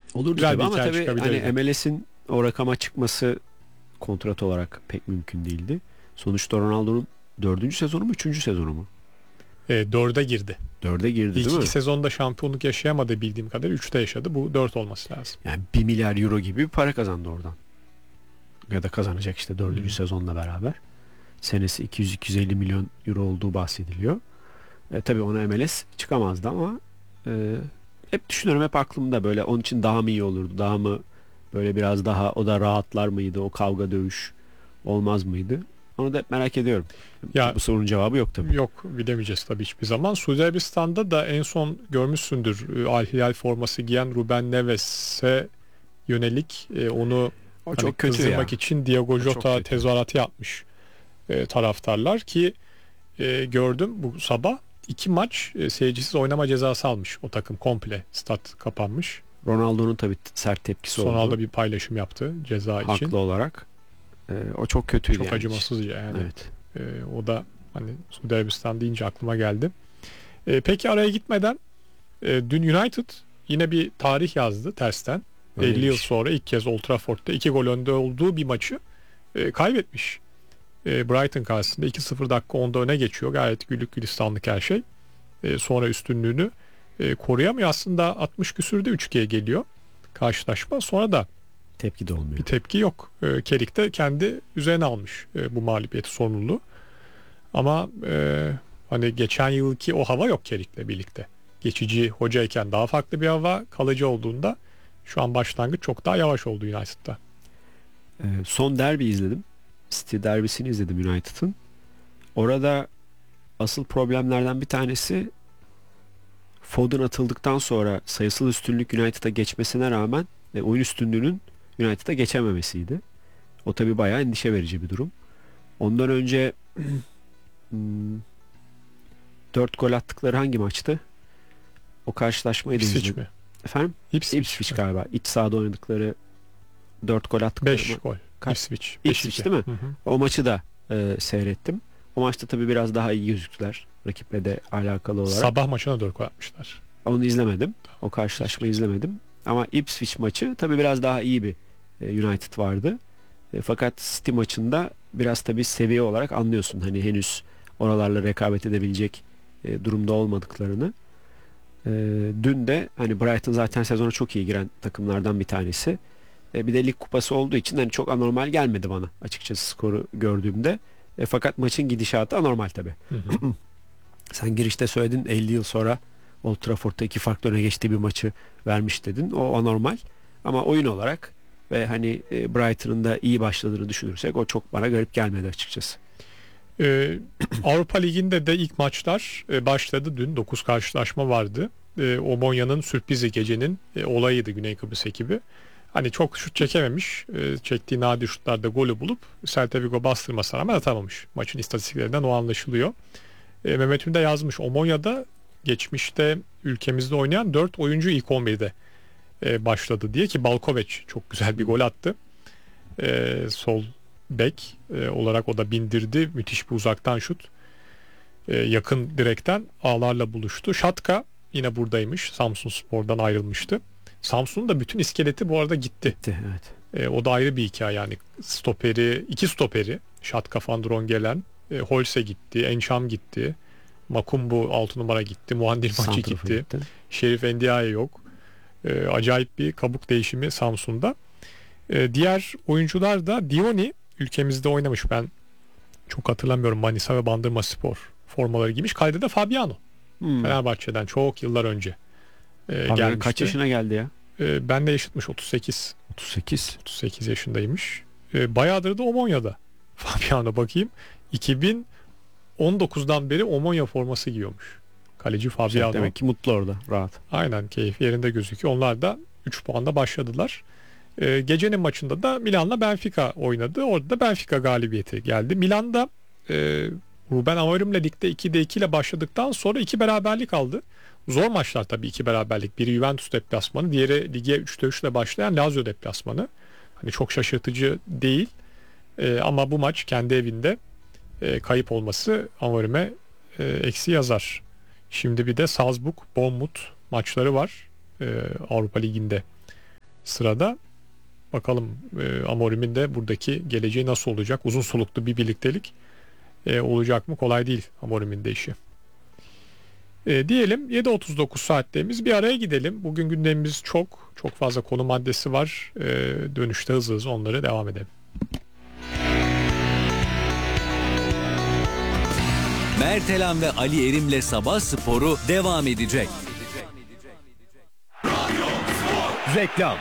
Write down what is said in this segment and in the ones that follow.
Olurdu Güzel tabii bir ama hikaye tabii çıkabilirdi. hani MLS'in o rakama çıkması kontrat olarak pek mümkün değildi. Sonuçta Ronaldo'nun dördüncü sezonu mu, üçüncü sezonu mu? Dörde girdi. Dörde girdi İlk değil iki mi? sezonda şampiyonluk yaşayamadı bildiğim kadarıyla. Üçte yaşadı. Bu 4 olması lazım. Yani 1 milyar euro gibi bir para kazandı oradan. Ya da kazanacak işte dördüncü Hmm. sezonla beraber. Senesi 200-250 milyon euro olduğu bahsediliyor. Tabii ona MLS çıkamazdı ama hep düşünüyorum, hep aklımda böyle onun için daha mı iyi olurdu, daha mı böyle biraz daha o da rahatlar mıydı, o kavga dövüş olmaz mıydı? Onu da hep merak ediyorum. Ya Bu sorunun cevabı yok tabii. yok, bilemeyeceğiz tabii hiçbir zaman. Suudi Arabistan'da da en son görmüşsündür, Al Hilal forması giyen Ruben Neves'e yönelik onu O hani çok kötü kızdırmak ya. için Diogo O çok Jota kötü. tezahüratı yapmış taraftarlar ki gördüm bu sabah 2 maç seyircisiz oynama cezası almış o takım, komple stat kapanmış. Ronaldo'nun tabii sert tepkisi Son oldu. anda bir paylaşım yaptı ceza için. Haklı olarak. O çok kötüydü Çok yani. acımasızca yani. Evet. O da hani Suudi Arabistan deyince aklıma geldi. Peki araya gitmeden dün United yine bir tarih yazdı tersten. 50 yıl Öyleymiş. sonra ilk kez Old Trafford'da 2 gol önde olduğu bir maçı kaybetmiş. Brighton karşısında 2-0 dakika onda öne geçiyor. Gayet güllük gülistanlık her şey. Sonra üstünlüğünü koruyamıyor. Aslında 60 küsürde 3-2'ye geliyor karşılaşma. Sonra da Tepki de olmuyor. bir tepki yok. Kerik de kendi üzerine almış bu mağlubiyeti, sorumluluğu. Ama hani geçen yılki o hava yok Kerik'le birlikte. Geçici hocayken daha farklı bir hava, kalıcı olduğunda şu an başlangıç çok daha yavaş oldu United'da. Son derbi izledim. City derbisini izledim United'ın. Orada asıl problemlerden bir tanesi Foden atıldıktan sonra sayısal üstünlük United'a geçmesine rağmen oyun üstünlüğünün United'a geçememesiydi. O tabii bayağı endişe verici bir durum. Ondan önce hmm, 4 gol attıkları hangi maçtı? O karşılaşmayı da Ipswich izledim. mi? Efendim? Ipswich Ipswich mi? galiba. İç sahada oynadıkları 4 gol attıkları 5 gol. kaç? Ipswich. Ipswich 5-2. değil mi? Hı hı. O maçı da seyrettim. O maçta tabii biraz daha iyi gözüktüler. Rakiple de alakalı olarak. Sabah maçına 4 gol atmışlar. Onu izlemedim. O karşılaşmayı izlemedim. Ama Ipswich maçı tabii biraz daha iyi bir United vardı. Fakat City maçında biraz tabii seviye olarak anlıyorsun. Hani henüz oralarla rekabet edebilecek durumda olmadıklarını. E, Dün de hani Brighton zaten sezona çok iyi giren takımlardan bir tanesi. Bir de lig kupası olduğu için hani çok anormal gelmedi bana açıkçası skoru gördüğümde. Fakat maçın gidişatı anormal tabii. Hı hı. Sen girişte söyledin 50 yıl sonra Old Trafford'da iki farklı öne geçtiği bir maçı vermiş dedin. O anormal. Ama oyun olarak ve hani Brighton'ın da iyi başladığını düşünürsek o çok bana garip gelmedi açıkçası. Ee, Avrupa Ligi'nde de ilk maçlar başladı. Dün 9 karşılaşma vardı. Omonya'nın sürprizi, gecenin olayıydı Güney Kıbrıs ekibi. Hani çok şut çekememiş. Çektiği nadir şutlarda golü bulup Celta Vigo bastırmasına rağmen atamamış. Maçın istatistiklerinden o anlaşılıyor. Mehmet Ünde yazmış. Omonya'da geçmişte ülkemizde oynayan 4 oyuncu ilk 11'de başladı diye, ki Balkoveç çok güzel bir gol attı. Sol bek olarak o da bindirdi. Müthiş bir uzaktan şut. Yakın direkten ağlarla buluştu. Şatka yine buradaymış. Samsunspor'dan ayrılmıştı. Samsun'un da bütün iskeleti bu arada gitti. Evet. O da ayrı bir hikaye yani. Stoperi, iki stoperi. Şatka, Van Drongelen, Holse gitti. Enşam gitti. Makumbu 6 numara gitti. Muhandil Maçı Santrafor gitti. gitti. Şerif Endiaye yok. Acayip bir kabuk değişimi Samsun'da. Diğer oyuncular da Dioni ülkemizde oynamış. Ben çok hatırlamıyorum. Manisa ve Bandırmaspor formaları giymiş. Kalede de Fabiano. Hmm. Fenerbahçe'den çok yıllar önce Fabian kaç gelmişti. yaşına geldi ya? Ben de yaşıtmış, 38. 38. 38 yaşındaymış. Bayağıdır da Omonya'da. Fabiano bakayım. 2019'dan beri Omonya forması giyiyormuş. Kaleci Fabiano. Demek ki mutlu orada, rahat. Aynen, keyif yerinde gözüküyor. Onlar da 3 puanda başladılar. Gecenin maçında da Milan'la Benfica oynadı. Orada da Benfica galibiyeti geldi. Milan'da Ruben Amorim'le ligde 2'de 2 ile başladıktan sonra 2 beraberlik aldı. Zor maçlar tabii, 2 beraberlik. Biri Juventus deplasmanı, diğeri lige 3'te 3 ile başlayan Lazio deplasmanı. Hani çok şaşırtıcı değil. Ama bu maç kendi evinde kayıp olması Amorim'e eksi yazar. Şimdi bir de Salzburg, Bournemouth maçları var Avrupa Ligi'nde. sırada. Bakalım Amorim'in de buradaki geleceği nasıl olacak? Uzun soluklu bir birliktelik olacak mı? Kolay değil Amorim'in de işi. Diyelim 7.39 saatteyimiz, bir araya gidelim. Bugün gündemimiz çok fazla konu maddesi var. Dönüşte hızlı onları devam edelim. Mertelan ve Ali Erim'le Sabah Sporu devam edecek. Reklam.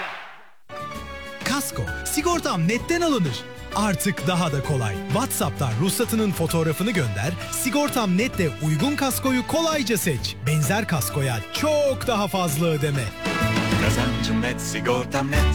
Kasko, sigortam netten alınır. Artık daha da kolay. WhatsApp'tan ruhsatının fotoğrafını gönder, Sigortam Net'te uygun kaskoyu kolayca seç. Benzer kaskoya çok daha fazla ödeme. Kazancım net, sigortam net.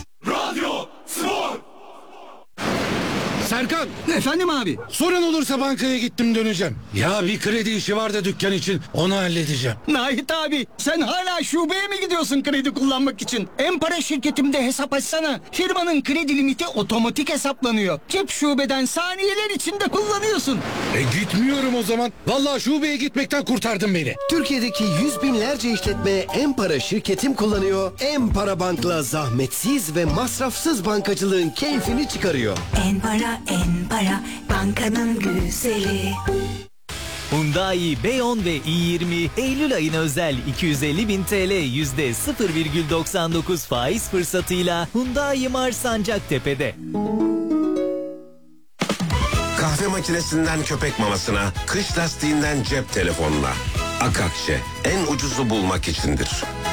Serkan, Efendim abi. sorun olursa bankaya gittim döneceğim. Ya bir kredi işi var da dükkan için, onu halledeceğim. Nahit abi, sen hala şubeye mi gidiyorsun kredi kullanmak için? En-Para şirketimde hesap açsana. Firmanın kredi limiti otomatik hesaplanıyor. Cep şubeden saniyeler içinde kullanıyorsun. Gitmiyorum o zaman. Vallahi şubeye gitmekten kurtardın beni. Türkiye'deki yüz binlerce işletme En-Para şirketim kullanıyor. En-Para Bank'la zahmetsiz ve masrafsız bankacılığın keyfini çıkarıyor. En-Para, bankanın güzeli. Hyundai Beyon ve i20 Eylül ayına özel 250.000 TL %0,99 faiz fırsatıyla Hyundai Mars Sancaktepe'de. Kahve makinesinden köpek mamasına, kış lastiğinden cep telefonuna. Akakçe en ucuzu bulmak içindir.